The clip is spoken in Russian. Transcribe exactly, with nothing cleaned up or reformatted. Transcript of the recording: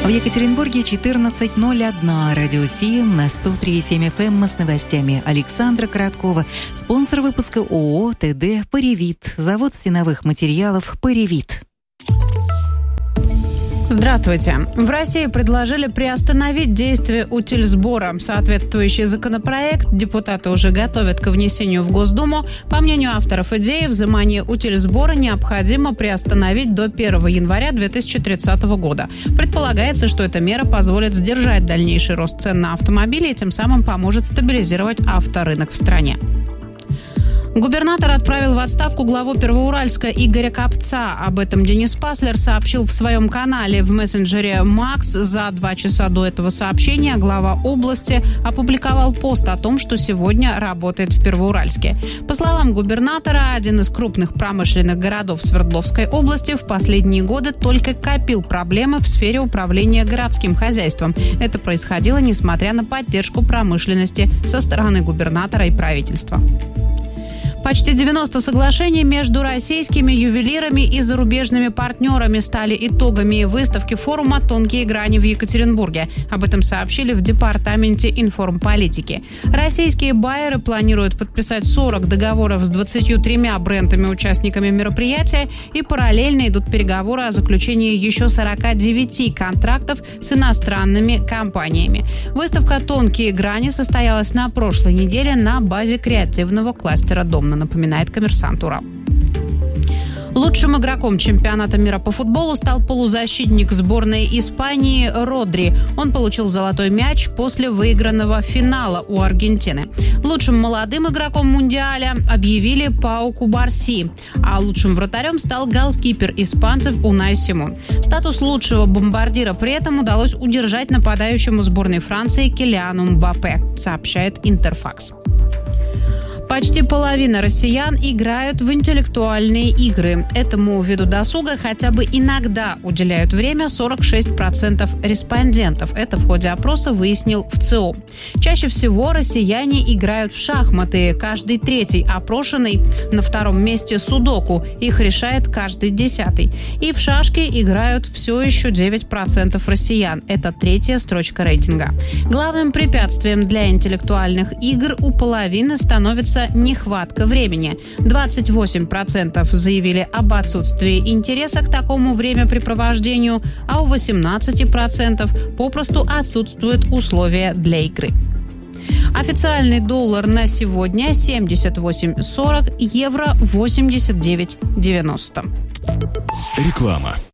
В Екатеринбурге четырнадцать ноль один. Радио семь на сто три и семь эф эм с новостями Александра Короткова. Спонсор выпуска ООО ТД «Поревит». Завод стеновых материалов «Поревит». Здравствуйте. В России предложили приостановить действие утильсбора. Соответствующий законопроект депутаты уже готовят к внесению в Госдуму. По мнению авторов идеи, взимание утильсбора необходимо приостановить до первого января две тысячи тридцатого года. Предполагается, что эта мера позволит сдержать дальнейший рост цен на автомобили и тем самым поможет стабилизировать авторынок в стране. Губернатор отправил в отставку главу Первоуральска Игоря Копца. Об этом Денис Паслер сообщил в своем канале в мессенджере Макс. За два часа до этого сообщения глава области опубликовал пост о том, что сегодня работает в Первоуральске. По словам губернатора, один из крупных промышленных городов Свердловской области в последние годы только копил проблемы в сфере управления городским хозяйством. Это происходило несмотря на поддержку промышленности со стороны губернатора и правительства. Почти девяносто соглашений между российскими ювелирами и зарубежными партнерами стали итогами выставки форума «Тонкие грани» в Екатеринбурге. Об этом сообщили в Департаменте информполитики. Российские байеры планируют подписать сорок договоров с двадцатью тремя брендами-участниками мероприятия, и параллельно идут переговоры о заключении еще сорока девяти контрактов с иностранными компаниями. Выставка «Тонкие грани» состоялась на прошлой неделе на базе креативного кластера «Домна», напоминает «Коммерсант Урал». Лучшим игроком чемпионата мира по футболу стал полузащитник сборной Испании Родри. Он получил золотой мяч после выигранного финала у Аргентины. Лучшим молодым игроком Мундиаля объявили Пау Кубарси, а лучшим вратарем стал голкипер испанцев Унай Симон. Статус лучшего бомбардира при этом удалось удержать нападающему сборной Франции Килиану Мбаппе, сообщает Интерфакс. Почти половина россиян играют в интеллектуальные игры. Этому виду досуга хотя бы иногда уделяют время сорок шесть процентов респондентов. Это в ходе опроса выяснил ВЦИОМ. Чаще всего россияне играют в шахматы. Каждый третий опрошенный. На втором месте судоку. Их решает каждый десятый. И в шашки играют все еще девять процентов россиян. Это третья строчка рейтинга. Главным препятствием для интеллектуальных игр у половины становится нехватка времени. двадцать восемь процентов заявили об отсутствии интереса к такому времяпрепровождению, а у восемнадцать процентов попросту отсутствуют условия для игры. Официальный доллар на сегодня семьдесят восемь сорок, евро восемьдесят девять девяносто. Реклама.